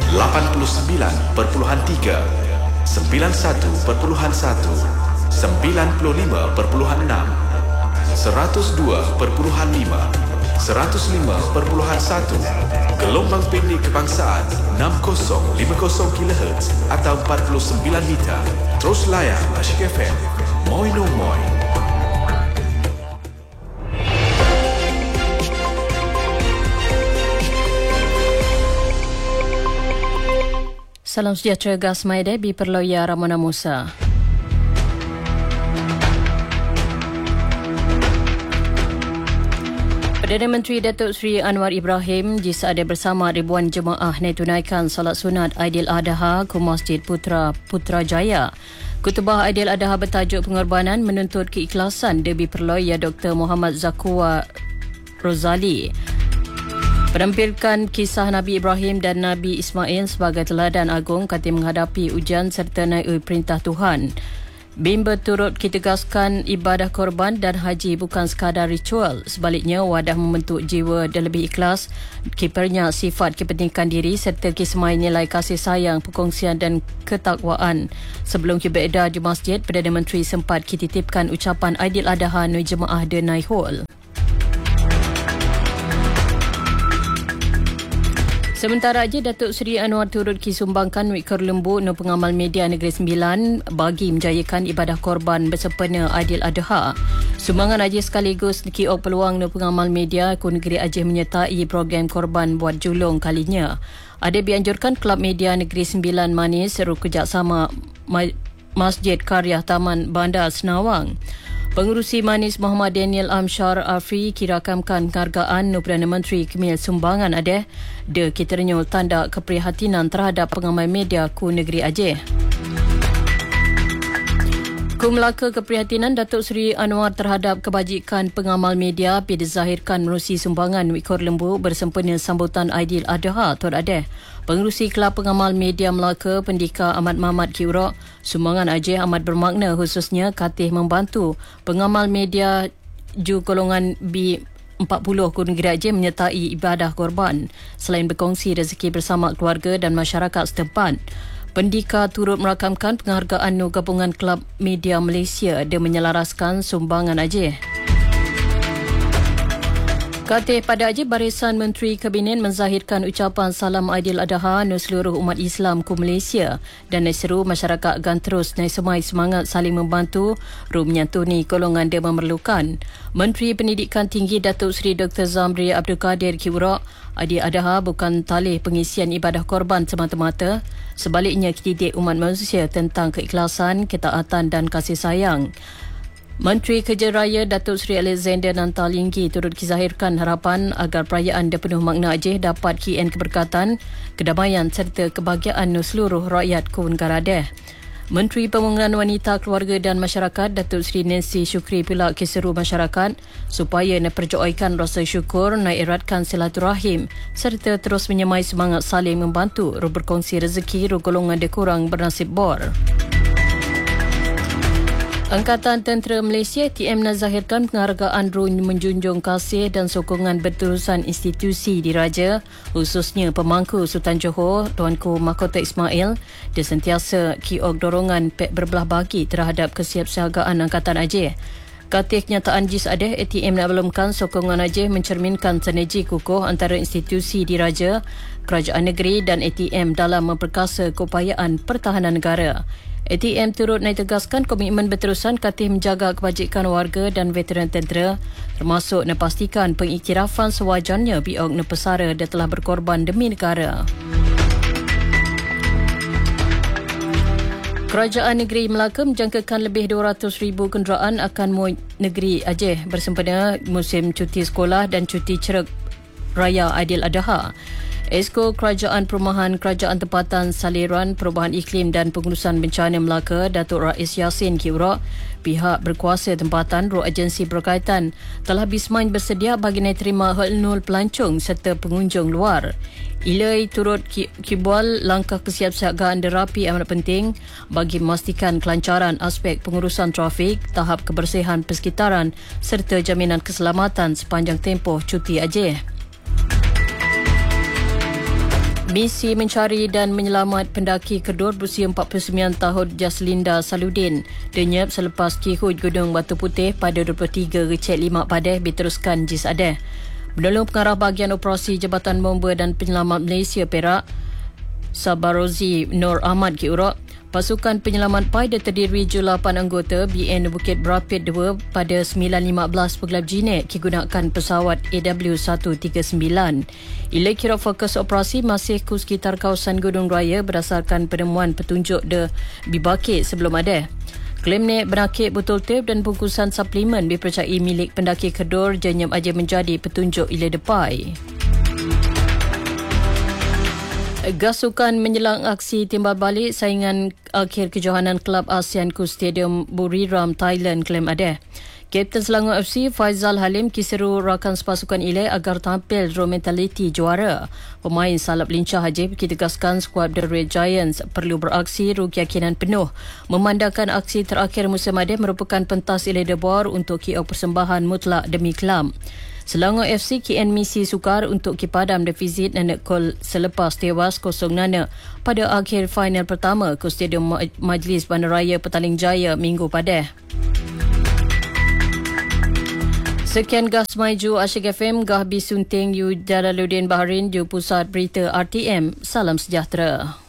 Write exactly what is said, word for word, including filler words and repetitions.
lapan puluh sembilan perpuluhan tiga, sembilan puluh satu perpuluhan satu, sembilan puluh lima perpuluhan enam, seratus dua perpuluhan lima, seratus lima perpuluhan satu, gelombang pendek kebangsaan enam kosong lima kosong kilohertz atau empat puluh sembilan meter. Terus layan Asyik F M. Moi no moi. Salam sejahtera gas Maide bi Perloya Ramana Musa. Perdana Menteri Datuk Seri Anwar Ibrahim jisada bersama ribuan jemaah naik tunaikan solat sunat Aidiladha ke Masjid Putra Putrajaya. Kutubah Aidiladha bertajuk pengorbanan menuntut keikhlasan Debi Perloya Doktor Muhammad Zakwa Rozali. Penampilkan kisah Nabi Ibrahim dan Nabi Ismail sebagai teladan agung kata menghadapi ujian serta naik perintah Tuhan. Bimba turut ditegaskan ibadah korban dan haji bukan sekadar ritual. Sebaliknya, wadah membentuk jiwa dan lebih ikhlas, kipernya sifat kepentingan diri serta kismai nilai kasih sayang, perkongsian dan ketakwaan. Sebelum beredar di masjid, Perdana Menteri sempat kititipkan ucapan Aidiladha nui jemaah de Naihul. Sementara aja Datuk Seri Anwar turut disumbangkan duit Lembu no pengamal media Negeri Sembilan bagi menjayakan ibadah korban bersempena Aidiladha. Sumbangan Aceh sekaligus kiok peluang no pengamal media ku Negeri Aceh menyertai program korban buat julung kalinya. Ada dianjurkan Kelab Media Negeri Sembilan Manis seru kerjasama Masjid Karya Taman Bandar Senawang. Pengurusi Manis Muhammad Daniel Amshar Afri kirakamkan penghargaan no Perdana Menteri Kemil sumbangan ada de kiternyo tanda keprihatinan terhadap pengamal media ku Negeri Aceh. Ku Melaka keprihatinan Datuk Seri Anwar terhadap kebajikan pengamal media dizahirkan menerusi sumbangan Wikor Lembu bersempena sambutan Aidiladha Tur Adeh. Pengerusi Kelab Pengamal Media Melaka Pendika Ahmad Mahmad Kiurok, sumbangan Aceh amat bermakna khususnya katih membantu pengamal media ju golongan B empat puluh ku Negeri Aceh menyertai ibadah korban selain berkongsi rezeki bersama keluarga dan masyarakat setempat. Pendika turut merakamkan penghargaan no Gabungan Kelab Media Malaysia dia menyelaraskan sumbangan Aceh. Katih pada Aceh, Barisan Menteri Kabinet menzahirkan ucapan salam Aidiladha no seluruh umat Islam ku Malaysia dan seru masyarakat akan terus naik semai semangat saling membantu ru menyantuni golongan dia memerlukan. Menteri Pendidikan Tinggi Datuk Seri Doktor Zamri Abdul Kadir Kiurok, Aidiladha bukan talih pengisian ibadah korban semata-mata, sebaliknya didik umat manusia tentang keikhlasan, ketaatan dan kasih sayang. Menteri Kerja Raya Datuk Seri Alexander Nantalinggi turut dizahirkan harapan agar perayaan dan penuh makna Aceh dapat kian keberkatan, kedamaian serta kebahagiaan seluruh rakyat ku negara Aceh. Menteri Pembangunan Wanita, Keluarga dan Masyarakat Datuk Seri Nancy Syukri pula keseru masyarakat supaya memperjoykan rasa syukur, nak eratkan silaturahim serta terus menyemai semangat saling membantu, ru berkongsi rezeki ru golongan dia kurang bernasib bor. Angkatan Tentera Malaysia A T M nazahirkan penghargaan ru menjunjung kasih dan sokongan berterusan institusi diraja, khususnya pemangku Sultan Johor Tuanku Mahkota Ismail, dia sentiasa kiok dorongan pek berbelah bagi terhadap kesiapsiagaan Angkatan Aceh. Katih kenyataan Jis Adeh, A T M maklumkan sokongan Aceh mencerminkan sinergi kukuh antara institusi diraja, kerajaan negeri dan A T M dalam memperkasa keupayaan pertahanan negara. A T M turut naik tegaskan komitmen berterusan katih menjaga kebajikan warga dan veteran tentera, termasuk mepastikan pengiktirafan sewajarnya biok nepesara dia telah berkorban demi negara. Kerajaan Negeri Melaka menjangkakan lebih dua ratus ribu kenderaan akan muat negeri Aceh bersempena musim cuti sekolah dan cuti ceruk Raya Aidiladha. Esko Kerajaan Perumahan Kerajaan Tempatan Saliran Perubahan Iklim dan Pengurusan Bencana Melaka Datuk Rais Yassin Kiurok, pihak berkuasa tempatan ru agensi berkaitan telah bismain bersedia bagi naik terima hulnul pelancong serta pengunjung luar. Ilai turut kibual langkah kesiapsiagaan derapi amat penting bagi memastikan kelancaran aspek pengurusan trafik, tahap kebersihan persekitaran serta jaminan keselamatan sepanjang tempoh cuti Aceh. Misi mencari dan menyelamat pendaki kedor berusia empat puluh sembilan tahun Jaslinda Saludin denyap selepas kihut Gunung Batu Putih pada dua puluh tiga Recet lima Padeh diteruskan Jis Adeh. Menolong pengarah bahagian operasi Jabatan Bomba dan Penyelamat Malaysia Perak, Sabarozi Nur Ahmad Kiurok, pasukan penyelamat P A I D terdiri jumlah lapan anggota B N Bukit Berapit dua pada sembilan lima belas Pegelap Jinek digunakan pesawat A W seratus tiga puluh sembilan. Ila kira fokus operasi masih ke sekitar kawasan Gunung Raya berdasarkan penemuan petunjuk de Bibakit sebelum ada. Klaim naik berakit botol tip dan bungkusan suplemen dipercayai milik pendaki kedor jenyap aja menjadi petunjuk ila depai. Gasukan menjelang aksi timbal balik saingan akhir kejohanan Kelab ASEAN ku Stadium Buriram, Thailand klaim ada. Kapten Selangor F C Faizal Halim kiseru rakan sepasukan ilai agar tampil draw mentaliti juara. Pemain salap lincah Hajib ditegaskan skuad The Red Giants perlu beraksi ru keyakinan penuh. Memandangkan aksi terakhir musim ada merupakan pentas ilai debor untuk kiok persembahan mutlak demi kelam. Selangor F C kian misi sukar untuk kipadam defisit nenek gol selepas tewas kosong nana pada akhir final pertama ke Stadium Majlis Bandaraya Petaling Jaya minggu padeh. Sekian Gah Semaiju Asyik F M, Gah Bisunting Yu Jalaluddin Baharin, Ju Pusat Berita R T M. Salam sejahtera.